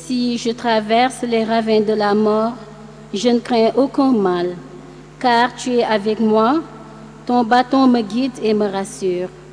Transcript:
Si je traverse les ravins de la mort, je ne crains aucun mal, car tu es avec moi, ton bâton me guide et me rassure.